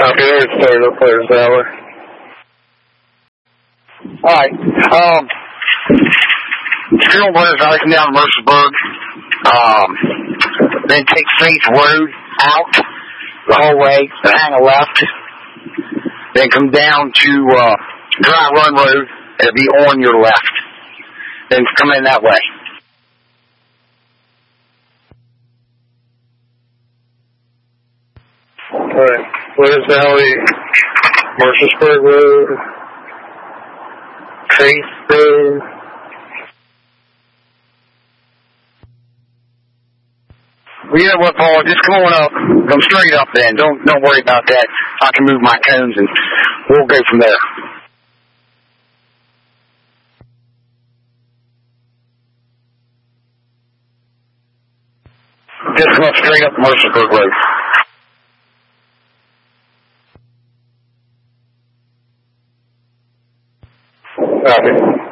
Copy, it's started up Players Valley. Alright, you're on Players Valley, come down to Mercersburg, then take Faith Road out the whole way, then hang a left, then come down to Dry Run Road, it'll be on your left, then come in that way. Alright, Players Valley, Mercersburg Road, Faith Road. Well, you know what, Paul? Just come on up. Come straight up then. Don't worry about that. I can move my cones and we'll go from there. Just come up straight up Mercersburg Road. Copy.